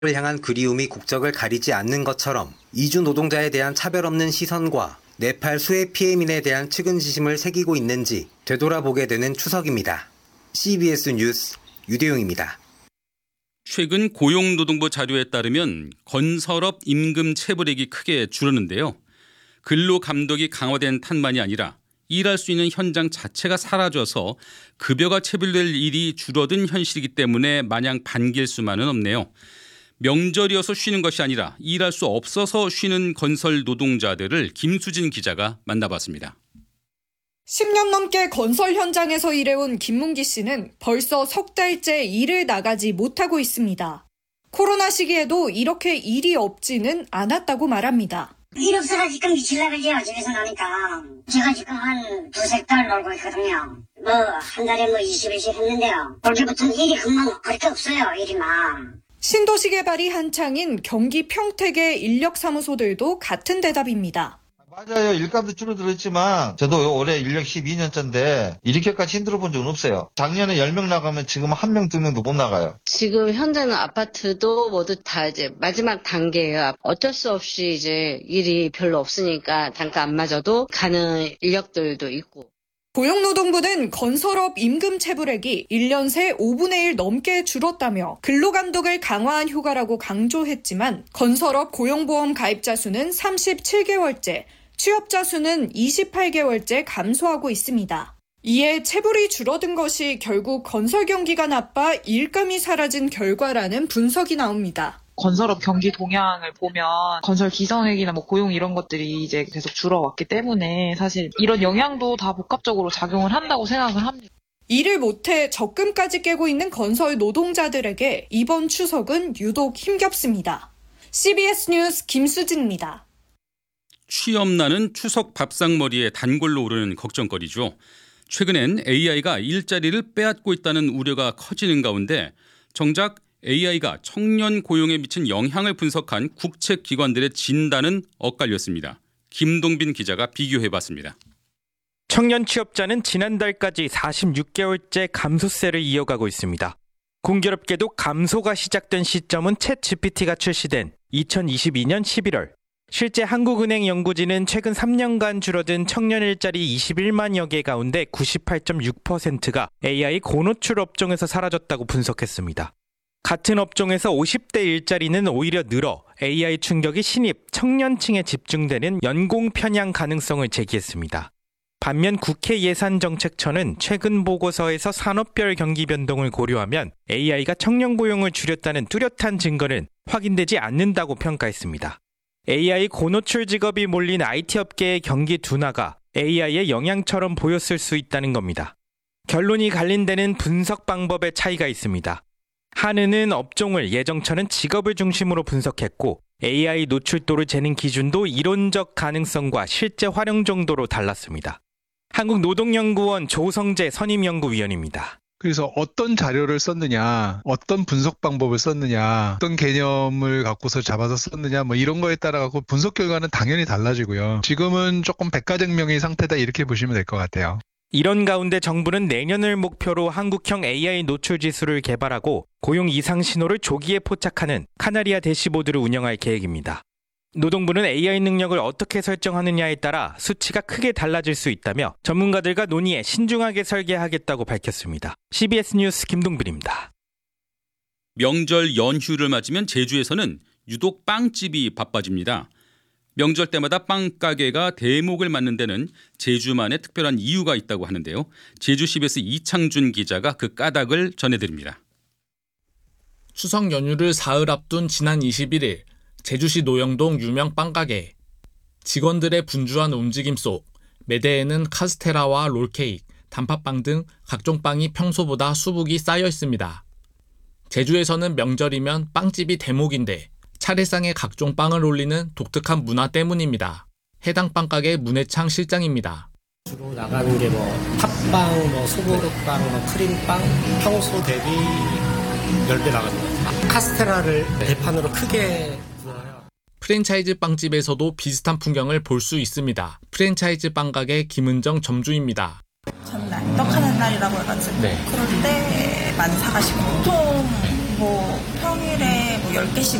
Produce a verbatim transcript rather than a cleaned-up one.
을 향한 그리움이 국적을 가리지 않는 것처럼 이주 노동자에 대한 차별 없는 시선과 네팔 수해 피해민에 대한 측은지심을 새기고 있는지 되돌아보게 되는 추석입니다. 씨비에스 뉴스 유대용입니다. 최근 고용노동부 자료에 따르면 건설업 임금 체불액이 크게 줄었는데요. 근로 감독이 강화된 탓만이 아니라 일할 수 있는 현장 자체가 사라져서 급여가 체불될 일이 줄어든 현실이기 때문에 마냥 반길 수만은 없네요. 명절이어서 쉬는 것이 아니라 일할 수 없어서 쉬는 건설 노동자들을 김수진 기자가 만나봤습니다. 십 년 넘게 건설 현장에서 일해온 김문기 씨는 벌써 석 달째 일을 나가지 못하고 있습니다. 코로나 시기에도 이렇게 일이 없지는 않았다고 말합니다. 일 없어서 지금 미칠라그지요. 집에서 나니까. 제가 지금 한 두세 달 놀고 있거든요. 뭐 한 달에 뭐 이십 일씩 했는데요. 올해부터는 일이 금방 그렇게 없어요. 일이 막. 신도시 개발이 한창인 경기 평택의 인력사무소들도 같은 대답입니다. 맞아요. 일감도 줄어들었지만 저도 올해 인력 십이 년째인데 이렇게까지 힘들어 본 적은 없어요. 작년에 열 명 나가면 지금 한 명, 두 명도 못 나가요. 지금 현재는 아파트도 모두 다 이제 마지막 단계예요. 어쩔 수 없이 이제 일이 별로 없으니까 단가 안 맞아도 가는 인력들도 있고. 고용노동부는 건설업 임금 체불액이 일 년 새 오분의 일 넘게 줄었다며 근로감독을 강화한 효과라고 강조했지만 건설업 고용보험 가입자 수는 삼십칠 개월째, 취업자 수는 이십팔 개월째 감소하고 있습니다. 이에 체불이 줄어든 것이 결국 건설 경기가 나빠 일감이 사라진 결과라는 분석이 나옵니다. 건설업 경기 동향을 보면 건설 기선액이나 뭐 고용 이런 것들이 이제 계속 줄어왔기 때문에 사실 이런 영향도 다 복합적으로 작용을 한다고 생각을 합니다. 일을 못해 적금까지 깨고 있는 건설 노동자들에게 이번 추석은 유독 힘겹습니다. 씨비에스 뉴스 김수진입니다. 취업난은 추석 밥상머리에 단골로 오르는 걱정거리죠. 최근엔 에이아이가 일자리를 빼앗고 있다는 우려가 커지는 가운데 정작 에이아이가 청년 고용에 미친 영향을 분석한 국책기관들의 진단은 엇갈렸습니다. 김동빈 기자가 비교해봤습니다. 청년 취업자는 지난달까지 사십육 개월째 감소세를 이어가고 있습니다. 공교롭게도 감소가 시작된 시점은 챗 지피티가 출시된 이천이십이 년 십일월. 실제 한국은행 연구진은 최근 삼 년간 줄어든 청년 일자리 이십일만여 개 가운데 구십팔 점 육 퍼센트가 에이아이 고노출 업종에서 사라졌다고 분석했습니다. 같은 업종에서 오십 대 일자리는 오히려 늘어 에이아이 충격이 신입, 청년층에 집중되는 연공 편향 가능성을 제기했습니다. 반면 국회 예산정책처는 최근 보고서에서 산업별 경기 변동을 고려하면 에이아이가 청년 고용을 줄였다는 뚜렷한 증거는 확인되지 않는다고 평가했습니다. 에이아이 고노출 직업이 몰린 아이티 업계의 경기 둔화가 에이아이의 영향처럼 보였을 수 있다는 겁니다. 결론이 갈린 데는 분석 방법의 차이가 있습니다. 한은은 업종을, 예정처는 직업을 중심으로 분석했고 에이아이 노출도를 재는 기준도 이론적 가능성과 실제 활용 정도로 달랐습니다. 한국노동연구원 조성재 선임연구위원입니다. 그래서 어떤 자료를 썼느냐, 어떤 분석 방법을 썼느냐, 어떤 개념을 갖고서 잡아서 썼느냐, 뭐 이런 거에 따라 갖고 분석 결과는 당연히 달라지고요. 지금은 조금 백가쟁명의 상태다 이렇게 보시면 될 것 같아요. 이런 가운데 정부는 내년을 목표로 한국형 에이아이 노출 지수를 개발하고 고용 이상 신호를 조기에 포착하는 카나리아 대시보드를 운영할 계획입니다. 노동부는 에이아이 능력을 어떻게 설정하느냐에 따라 수치가 크게 달라질 수 있다며 전문가들과 논의해 신중하게 설계하겠다고 밝혔습니다. 씨비에스 뉴스 김동빈입니다. 명절 연휴를 맞으면 제주에서는 유독 빵집이 바빠집니다. 명절 때마다 빵가게가 대목을 맞는 데는 제주만의 특별한 이유가 있다고 하는데요. 제주 씨비에스 이창준 기자가 그 까닭을 전해드립니다. 추석 연휴를 사흘 앞둔 지난 이십일 일 제주시 노영동 유명 빵가게. 직원들의 분주한 움직임 속 매대에는 카스테라와 롤케이크, 단팥빵 등 각종 빵이 평소보다 수북이 쌓여 있습니다. 제주에서는 명절이면 빵집이 대목인데 차례상에 각종 빵을 올리는 독특한 문화 때문입니다. 해당 빵가게 문해창 실장입니다. 주로 나가는 게 뭐 팥빵, 뭐 소보루빵, 뭐 크림빵 평소 대비 십 배 나가는 것 같아요. 카스테라를 대판으로 크게 구워요. 프랜차이즈 빵집에서도 비슷한 풍경을 볼 수 있습니다. 프랜차이즈 빵가게 김은정 점주입니다. 전날 떡하는 날이라고 해가지고 네. 그럴 때 많이 사가시고 보통 뭐 평일에 뭐 열 개씩